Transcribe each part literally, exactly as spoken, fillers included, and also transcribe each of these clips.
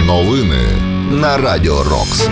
Новини на Радіо Рокс.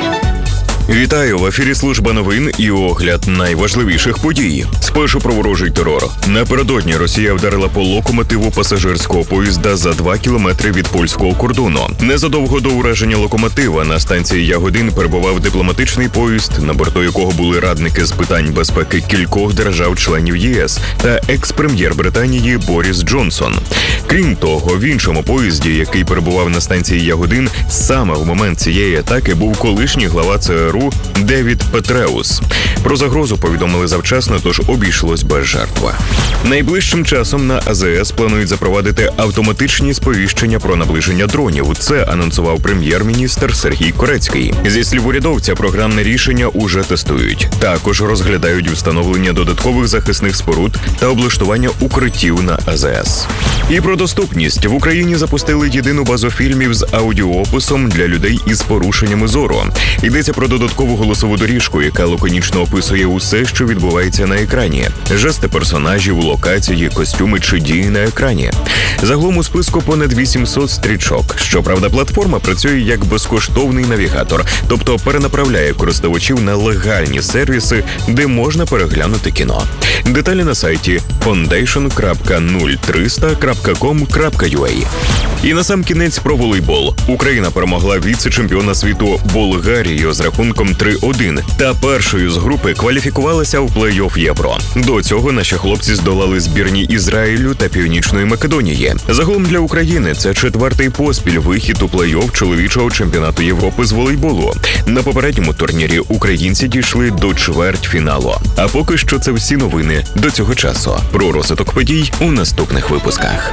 Вітаю! В ефірі служба новин і огляд найважливіших подій. Спершу про ворожий терор. Напередодні Росія вдарила по локомотиву пасажирського поїзда за два кілометри від польського кордону. Незадовго до ураження локомотива на станції Ягодин перебував дипломатичний поїзд, на борту якого були радники з питань безпеки кількох держав-членів ЄС та екс-прем'єр Британії Борис Джонсон. Крім того, в іншому поїзді, який перебував на станції Ягодин, саме в момент цієї атаки був колишній глава ЦРУ Девід Петреус. Про загрозу повідомили завчасно, тож обійшлось без жертв. Найближчим часом на А З С планують запровадити автоматичні сповіщення про наближення дронів. Це анонсував прем'єр-міністр Сергій Корецький. Зі слів урядовця, програмне рішення уже тестують. Також розглядають встановлення додаткових захисних споруд та облаштування укриттів на А З С. І про доступність. В Україні запустили єдину базу фільмів з аудіоописом для людей із порушеннями зору. Йдеться про додаткову голосову доріжку, яка лаконічно описує усе, що відбувається на екрані. Жести персонажів, локації, костюми чи дії на екрані. Загалом у списку понад вісімсот стрічок. Щоправда, платформа працює як безкоштовний навігатор, тобто перенаправляє користувачів на легальні сервіси, де можна переглянути кіно. Деталі на сайті фондейшн крапка нуль триста крапка ком крапка ю а. І насамкінець про волейбол. Україна перемогла віце-чемпіона світу Болгарію з рахунком три один та першою з групи кваліфікувалася в плей-офф Євро. До цього наші хлопці здолали збірні Ізраїлю та Північної Македонії. Загалом для України це четвертий поспіль вихід у плей-офф чоловічого чемпіонату Європи з волейболу. На попередньому турнірі українці дійшли до чвертьфіналу. А поки що це всі новини до цього часу. Про розвиток подій у наступних випусках.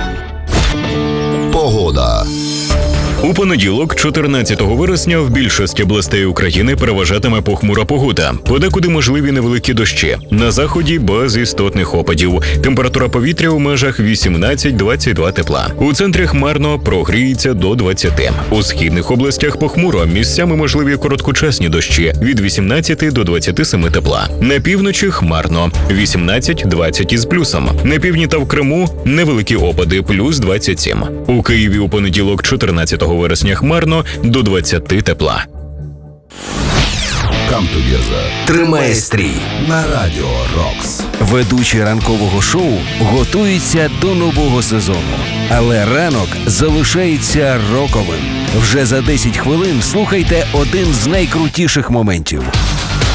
Погода. У понеділок, чотирнадцятого вересня, в більшості областей України переважатиме похмура погода. Подекуди можливі невеликі дощі. На заході без істотних опадів. Температура повітря у межах вісімнадцять - двадцять два тепла. У центрі хмарно, прогріється до двадцяти. У східних областях похмуро, місцями можливі короткочасні дощі від вісімнадцяти до двадцяти семи тепла. На півночі хмарно, вісімнадцять - двадцять із плюсом. На півдні та в Криму невеликі опади, плюс двадцять сім. У Києві у понеділок, чотирнадцятого вересня, хмарно, до двадцяти тепла. Come together. Тримає стрій На Радіо Рокс. Ведучі ранкового шоу готуються до нового сезону. Але ранок залишається роковим. Вже за десять хвилин слухайте один з найкрутіших моментів.